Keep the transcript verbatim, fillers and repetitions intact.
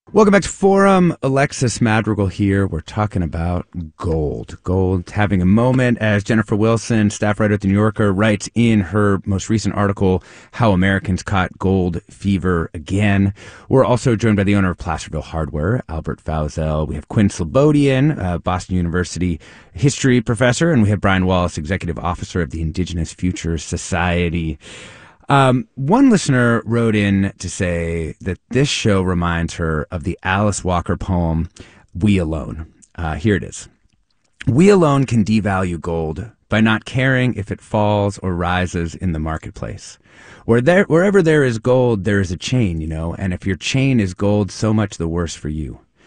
Welcome back to Forum. Alexis Madrigal here. We're talking about gold. Gold having a moment, as Jennifer Wilson, staff writer at The New Yorker, writes in her most recent article, How Americans Caught Gold Fever Again. We're also joined by the owner of Placerville Hardware, Albert Fauzel. We have Quinn Slobodian, uh, Boston University history professor, and we have Brian Wallace, executive officer of the Indigenous Futures Society. Um, one listener wrote in to say that this show reminds her of the Alice Walker poem, We Alone. Uh, here it is. We alone can devalue gold by not caring if it falls or rises in the marketplace. Where there, wherever there is gold, there is a chain, you know, and if your chain is gold, so much the worse for you.